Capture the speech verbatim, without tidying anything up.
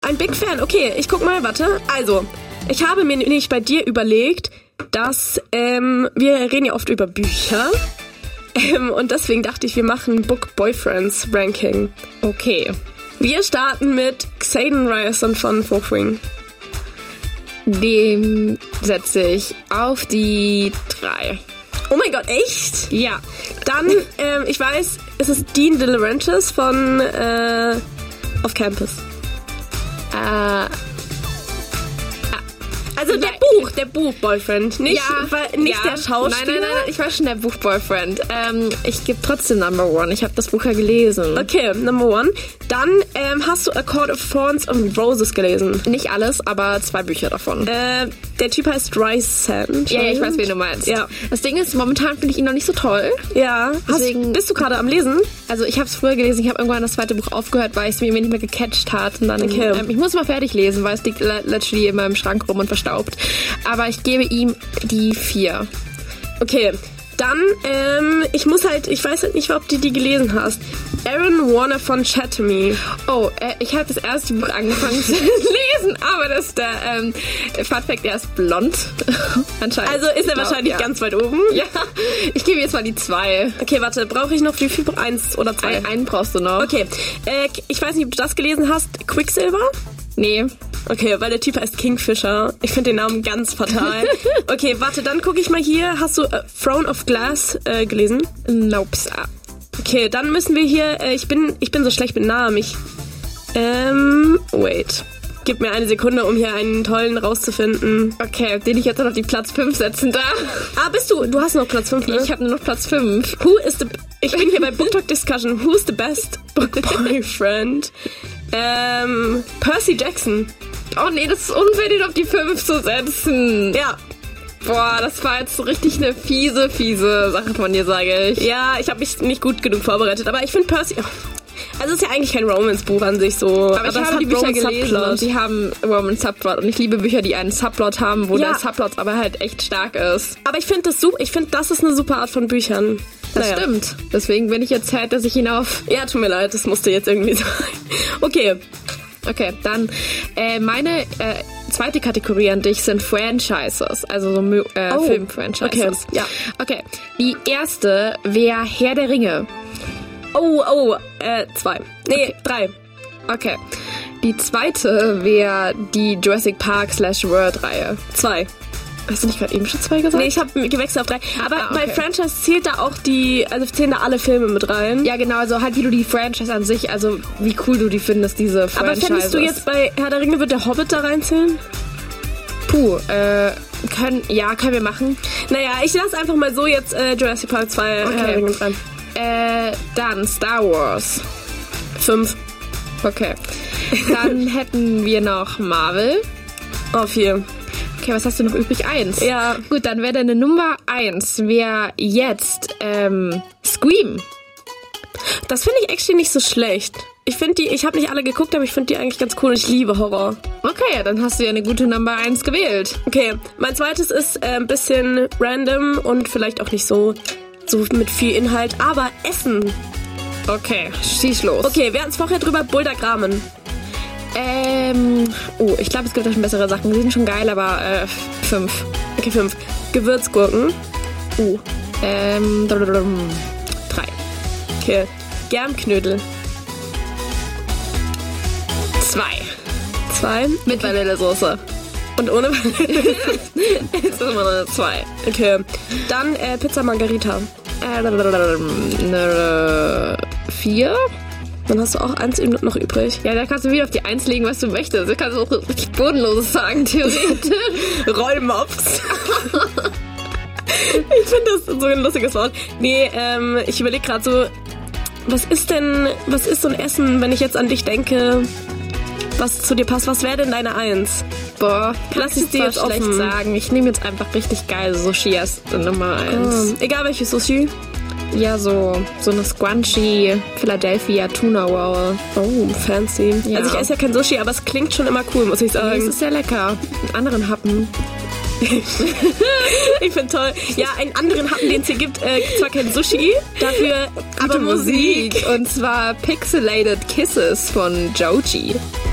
Ein Big Fan. Okay, ich guck mal, warte. Also, ich habe mir nämlich bei dir überlegt, dass ähm, wir reden ja oft über Bücher. Ähm, und deswegen dachte ich, wir machen Book Boyfriends Ranking. Okay. Wir starten mit Xaden Ryerson von Folkwing. Dem setze ich auf die drei. Oh mein Gott, echt? Ja. Dann, ähm, ich weiß, es ist Dean De Laurentiis von äh, Off Campus. Äh... Also der Buch, der Buch-Boyfriend, nicht, ja, nicht ja. der Schauspieler. Nein, nein, nein, ich war schon der Buch-Boyfriend. Ähm, ich gebe trotzdem Number One. Ich habe das Buch ja gelesen. Okay, Number One. Dann ähm, hast du A Court of Thorns and Roses gelesen. Nicht alles, aber zwei Bücher davon. Äh, der Typ heißt Rysand. Ja, ja, ich weiß, wen du meinst. Ja. Das Ding ist, momentan finde ich ihn noch nicht so toll. Ja. Deswegen, hast, bist du gerade am Lesen? Also ich habe es früher gelesen. Ich habe irgendwann das zweite Buch aufgehört, weil es mir nicht mehr gecatcht hat. Und dann, okay. ähm, ich muss mal fertig lesen, weil es liegt literally in meinem Schrank rum und verstaubt. Aber ich gebe ihm die vier. Okay, dann, ähm, ich muss halt, ich weiß halt nicht, ob du die gelesen hast. Aaron Warner von Chathamy. Oh, äh, ich habe das erste Buch angefangen zu lesen, aber das ist der, ähm, Fun Fact, er ist blond. Anscheinend. Also ist er glaub, wahrscheinlich ja. ganz weit oben. Ja, ich gebe jetzt mal die zwei. Okay, warte, brauche ich noch wie viel? Eins oder zwei? Ein, einen brauchst du noch. Okay, äh, ich weiß nicht, ob du das gelesen hast. Quicksilver? Nee. Okay, weil der Typ heißt Kingfisher. Ich finde den Namen ganz fatal. Okay, warte, dann gucke ich mal hier. Hast du äh, Throne of Glass äh, gelesen? Nope. Okay, dann müssen wir hier... Äh, ich bin ich bin so schlecht mit Namen. Ich... Ähm... Wait. Gib mir eine Sekunde, um hier einen tollen rauszufinden. Okay, den ich jetzt noch auf die Platz fünf setzen darf. Ah, bist du... Du hast noch Platz fünf, ne? Ich habe nur noch Platz fünf. Who is the... Ich bin hier bei Book Talk Discussion. Who's the best book boyfriend? Ähm... Percy Jackson. Oh nee, das ist unfair, den auf die fünf zu setzen. Ja. Boah, das war jetzt so richtig eine fiese, fiese Sache von dir, sage ich. Ja, ich habe mich nicht gut genug vorbereitet, aber ich finde Percy... Also es ist ja eigentlich kein Romance-Buch an sich so. Aber, aber ich habe die Bücher gelesen und die haben Romance-Subplot. Und ich liebe Bücher, die einen Subplot haben, wo ja. der Subplot aber halt echt stark ist. Aber ich finde das super. Ich finde, das ist eine super Art von Büchern. Das naja. stimmt. Deswegen bin ich jetzt sad, dass ich ihn auf... Ja, tut mir leid, das musste jetzt irgendwie sein. Okay. Okay, dann äh, meine äh, zweite Kategorie an dich sind Franchises, also so äh, oh, Film-Franchises. Okay, ja. Okay, die erste wäre Herr der Ringe. Oh, oh, äh, zwei. Nee, okay. drei. Okay. Die zweite wäre die Jurassic Park slash World-Reihe. Zwei. Hast du nicht gerade eben schon zwei gesagt? Nee, ich habe gewechselt auf drei. Aber ah, okay. bei Franchise zählt da auch die, also zählen da alle Filme mit rein. Ja, genau, also halt wie du die Franchise an sich, also wie cool du die findest, diese Franchise. Aber fändest du jetzt bei Herr der Ringe, wird der Hobbit da reinzählen? Puh, äh, können, ja, können wir machen. Naja, ich lasse einfach mal so jetzt äh, Jurassic Park zwei okay. Herr der Ringe rein. Äh, dann Star Wars. Fünf. Okay. Dann hätten wir noch Marvel. Oh, vier. Okay, was hast du noch übrig? Eins. Ja. Gut, dann wäre deine Nummer eins wäre jetzt ähm, Scream. Das finde ich actually nicht so schlecht. Ich finde die, ich habe nicht alle geguckt, aber ich finde die eigentlich ganz cool und ich liebe Horror. Okay, dann hast du ja eine gute Nummer eins gewählt. Okay, mein zweites ist äh, ein bisschen random und vielleicht auch nicht so, so mit viel Inhalt, aber Essen. Okay, schieß los. Okay, wir hatten es vorher drüber, Bulldog Ramen. Ähm, oh, ich glaube, es gibt auch schon bessere Sachen. Die sind schon geil, aber äh, fünf. Okay, fünf. Gewürzgurken. Uh, ähm, drei. Okay. Germknödel. Zwei. Zwei? Mit Vanillesoße. Und ohne Vanillesoße? Jetzt ist immer noch eine zwei. Okay. Dann äh, Pizza Margarita. Äh, vier. Dann hast du auch eins noch übrig. Ja, da kannst du wieder auf die Eins legen, was du möchtest. Da kannst du auch richtig Bodenloses sagen, theoretisch. Rollmops. Ich finde das so ein lustiges Wort. Nee, ähm, ich überlege gerade so, was ist denn, was ist so ein Essen, wenn ich jetzt an dich denke, was zu dir passt? Was wäre denn deine Eins? Boah, lass ich dir jetzt schlecht offen sagen. Ich nehme jetzt einfach richtig geil Sushi als Nummer eins. Oh, egal welches Sushi. Ja, so, so eine Squanchy Philadelphia Tuna Roll. Oh, fancy. Ja. Also ich esse ja kein Sushi, aber es klingt schon immer cool, muss ich sagen. Es ist sehr lecker. Mit anderen Happen. Ich finde toll. Ja, einen anderen Happen, den es hier gibt, äh, zwar kein Sushi, dafür aber Musik. Musik. Und zwar Pixelated Kisses von Joji.